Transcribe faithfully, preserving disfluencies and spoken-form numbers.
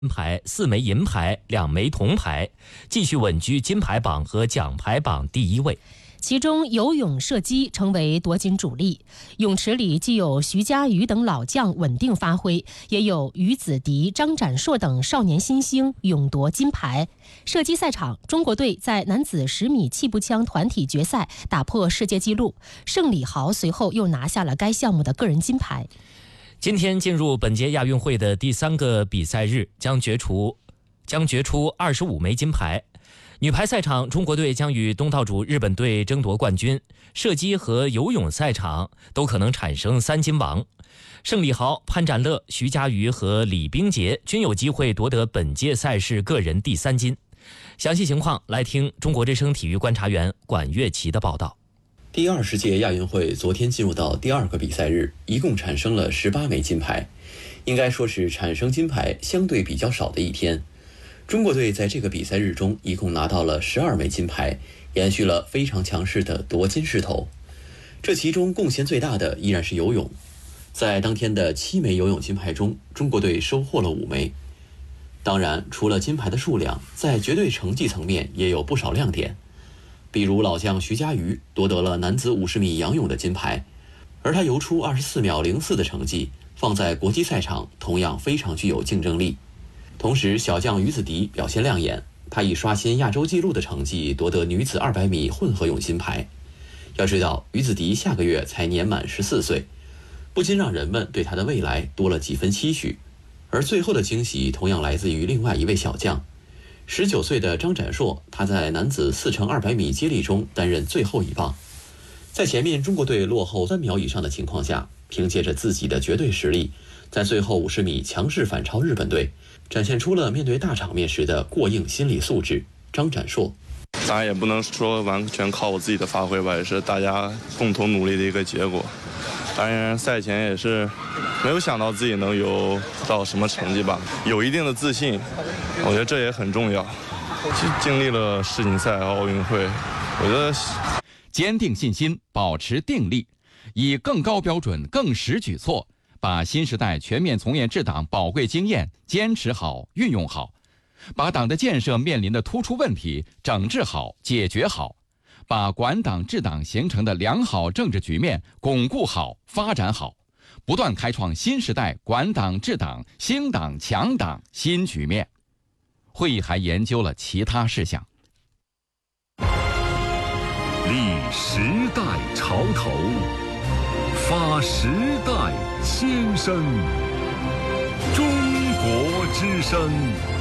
金牌、四枚银牌、两枚铜牌，继续稳居金牌榜和奖牌榜第一位。 其中游泳、射击成为夺金主力。泳池里既有徐嘉余等老将稳定发挥，也有于子迪、张展硕等少年新星勇夺金牌。射击赛场，中国队在男子十米气步枪团体决赛打破世界纪录，盛礼豪随后又拿下了该项目的个人金牌。 今天进入本届亚运会的第三个比赛日，将决出将决出二十五枚金牌。女排赛场，中国队将与东道主日本队争夺冠军；射击和游泳赛场都可能产生三金王。盛礼豪、潘展乐、徐嘉余和李冰洁均有机会夺得本届赛事个人第三金。详细情况来听中国之声体育观察员管乐琪的报道。 第二十届亚运会昨天进入到第二个比赛日，一共产生了十八枚金牌，应该说是产生金牌相对比较少的一天。中国队在这个比赛日中一共拿到了十二枚金牌，延续了非常强势的夺金势头。这其中贡献最大的依然是游泳，在当天的七枚游泳金牌中，中国队收获了五枚。当然，除了金牌的数量，在绝对成绩层面也有不少亮点。比如老将徐嘉余夺得了男子五十米仰泳的金牌，而他游出二十四秒零四的成绩，放在国际赛场同样非常具有竞争力。同时，小将于子迪表现亮眼，他以刷新亚洲纪录的成绩夺得女子二百米混合泳金牌。要知道，于子迪下个月才年满十四岁，不禁让人们对他的未来多了几分期许。而最后的惊喜同样来自于另外一位小将，十九岁的张展硕，他在男子四乘二百米接力中担任最后一棒。在前面中国队落后三秒以上的情况下，凭借着自己的绝对实力，在最后五十米强势反超日本队，展现出了面对大场面时的过硬心理素质。张展硕， 当然也不能说完全靠我自己的发挥吧，也是大家共同努力的一个结果。当然赛前也是没有想到自己能游到什么成绩吧，有一定的自信，我觉得这也很重要。经历了世锦赛和奥运会，我觉得坚定信心，保持定力，以更高标准、更实举措，把新时代全面从严治党宝贵经验坚持好、运用好，把党的建设面临的突出问题整治好、解决好，把管党治党形成的良好政治局面巩固好、发展好，不断开创新时代管党治党、兴党强党新局面。会议还研究了其他事项。 立时代潮头，发时代先声。中国之声。